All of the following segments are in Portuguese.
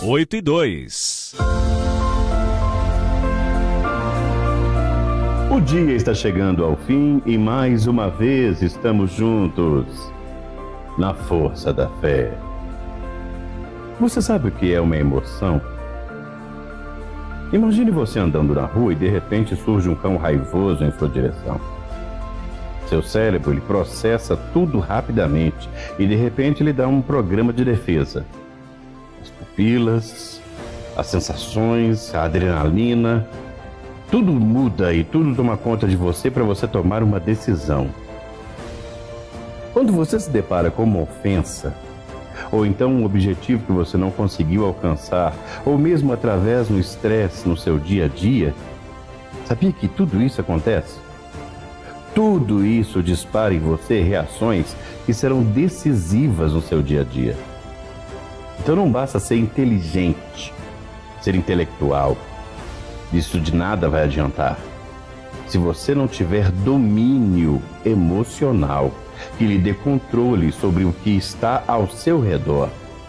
8:02. O dia está chegando ao fim e mais uma vez estamos juntos na força da fé. Você sabe o que é uma emoção? Imagine você andando na rua e de repente surge um cão raivoso em sua direção. Seu cérebro ele processa tudo rapidamente e de repente ele dá um programa de defesa. As pupilas, as sensações, a adrenalina, tudo muda e tudo toma conta de você para você tomar uma decisão. Quando você se depara com uma ofensa, ou então um objetivo que você não conseguiu alcançar, ou mesmo através do estresse no seu dia a dia, sabia que tudo isso acontece? Tudo isso dispara em você reações que serão decisivas no seu dia a dia. Então não basta ser inteligente, ser intelectual. Isso de nada vai adiantar se você não tiver domínio emocional que lhe dê controle sobre o que está ao seu redor.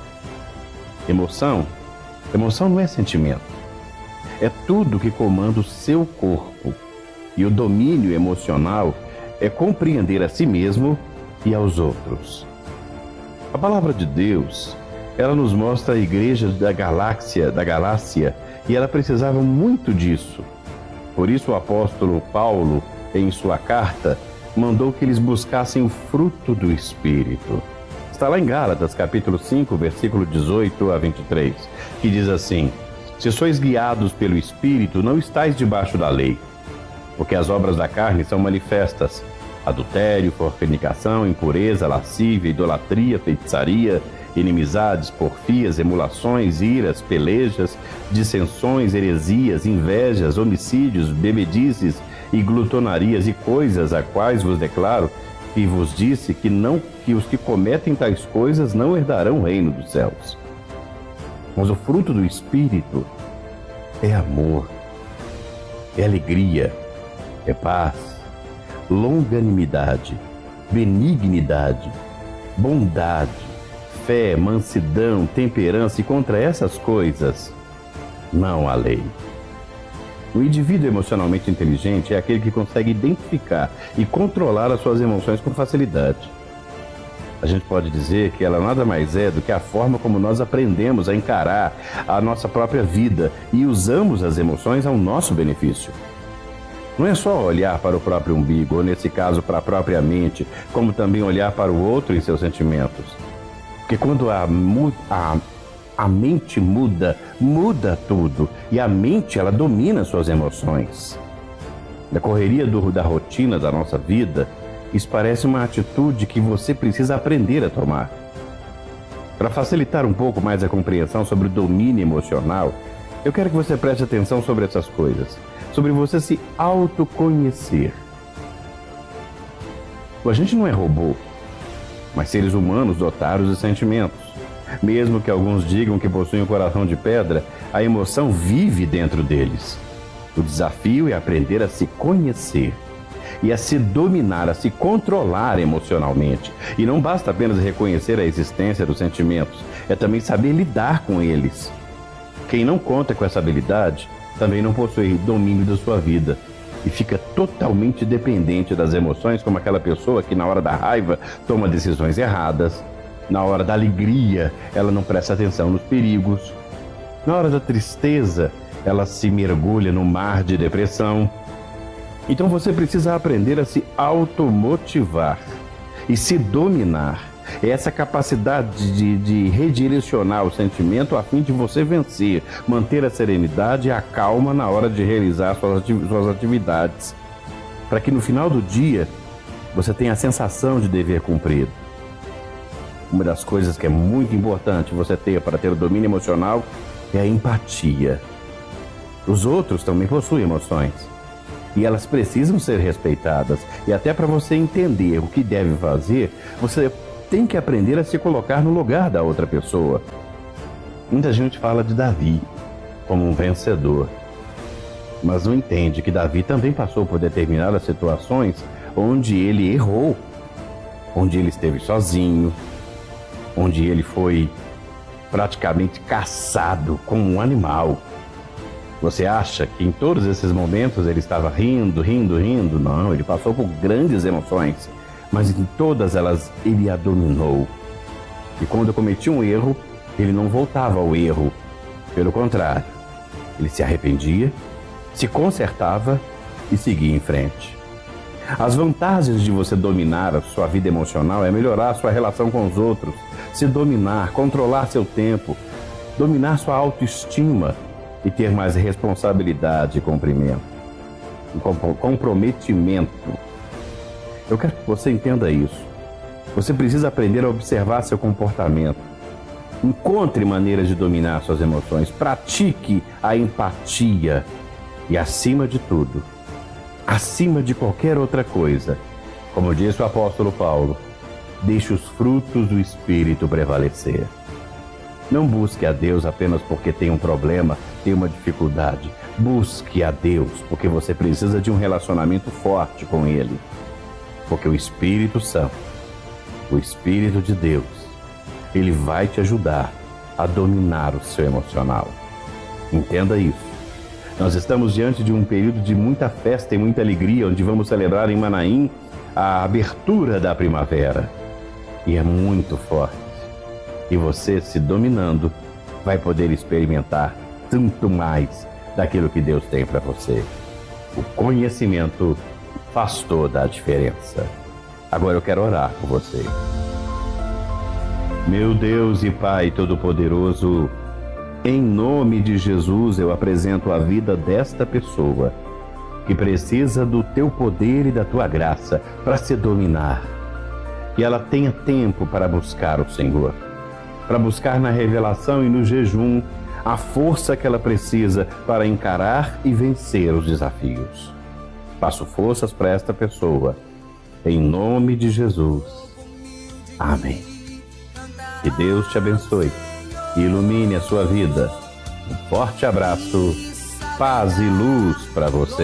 Emoção não é sentimento. É tudo que comanda o seu corpo. E o domínio emocional é compreender a si mesmo e aos outros. A palavra de Deus, ela nos mostra a igreja da Galácia, e ela precisava muito disso. Por isso o apóstolo Paulo, em sua carta, mandou que eles buscassem o fruto do Espírito. Está lá em Gálatas, capítulo 5, versículo 18 a 23, que diz assim: se sois guiados pelo Espírito, não estáis debaixo da lei, porque as obras da carne são manifestas: adultério, fornicação, impureza, lascívia, idolatria, feitiçaria, inimizades, porfias, emulações, iras, pelejas, dissensões, heresias, invejas, homicídios, bebedices e glutonarias, e coisas a quais vos declaro e vos disse que os que cometem tais coisas não herdarão o reino dos céus. Mas o fruto do Espírito é amor, é alegria, é paz, longanimidade, benignidade, bondade, fé, mansidão, temperança, e contra essas coisas não há lei. O indivíduo emocionalmente inteligente é aquele que consegue identificar e controlar as suas emoções com facilidade. A gente pode dizer que ela nada mais é do que a forma como nós aprendemos a encarar a nossa própria vida e usamos as emoções ao nosso benefício. Não é só olhar para o próprio umbigo, ou nesse caso para a própria mente, como também olhar para o outro e seus sentimentos. Porque quando a mente muda tudo. E a mente, ela domina suas emoções. Na correria da rotina da nossa vida, isso parece uma atitude que você precisa aprender a tomar. Para facilitar um pouco mais a compreensão sobre o domínio emocional, eu quero que você preste atenção sobre essas coisas. Sobre você se autoconhecer. A gente não é robô, mas seres humanos dotados de sentimentos. Mesmo que alguns digam que possuem um coração de pedra, a emoção vive dentro deles. O desafio é aprender a se conhecer e a se dominar, a se controlar emocionalmente. E não basta apenas reconhecer a existência dos sentimentos, é também saber lidar com eles. Quem não conta com essa habilidade também não possui domínio da sua vida e fica totalmente dependente das emoções, como aquela pessoa que na hora da raiva toma decisões erradas. Na hora da alegria, ela não presta atenção nos perigos. Na hora da tristeza, ela se mergulha no mar de depressão. Então você precisa aprender a se automotivar e se dominar. É essa capacidade de redirecionar o sentimento a fim de você vencer, manter a serenidade e a calma na hora de realizar suas atividades, para que no final do dia você tenha a sensação de dever cumprido. Uma das coisas que é muito importante você ter para ter o domínio emocional é a empatia. Os outros também possuem emoções e elas precisam ser respeitadas. E até para você entender o que deve fazer, você tem que aprender a se colocar no lugar da outra pessoa. Muita gente fala de Davi como um vencedor, mas não entende que Davi também passou por determinadas situações onde ele errou, onde ele esteve sozinho, onde ele foi praticamente caçado como um animal. Você acha que em todos esses momentos ele estava rindo, rindo, rindo? Não, ele passou por grandes emoções, mas em todas elas ele a dominou. E quando cometia um erro, ele não voltava ao erro. Pelo contrário, ele se arrependia, se consertava e seguia em frente. As vantagens de você dominar a sua vida emocional é melhorar a sua relação com os outros, se dominar, controlar seu tempo, dominar sua autoestima e ter mais responsabilidade e comprometimento. Eu quero que você entenda isso. Você precisa aprender a observar seu comportamento. Encontre maneiras de dominar suas emoções. Pratique a empatia. E acima de tudo, acima de qualquer outra coisa, como disse o apóstolo Paulo, deixe os frutos do Espírito prevalecer. Não busque a Deus apenas porque tem um problema, tem uma dificuldade. Busque a Deus porque você precisa de um relacionamento forte com Ele. Porque o Espírito Santo, o Espírito de Deus, Ele vai te ajudar a dominar o seu emocional. Entenda isso. Nós estamos diante de um período de muita festa e muita alegria, onde vamos celebrar em Manaim a abertura da primavera. E é muito forte. E você, se dominando, vai poder experimentar tanto mais daquilo que Deus tem para você. O conhecimento faz toda a diferença. Agora eu quero orar por você. Meu Deus e Pai Todo-Poderoso, em nome de Jesus eu apresento a vida desta pessoa que precisa do Teu poder e da Tua graça para se dominar. Que ela tenha tempo para buscar o Senhor, para buscar na revelação e no jejum a força que ela precisa para encarar e vencer os desafios. Passo forças para esta pessoa, em nome de Jesus. Amém. Que Deus te abençoe e ilumine a sua vida. Um forte abraço, paz e luz para você.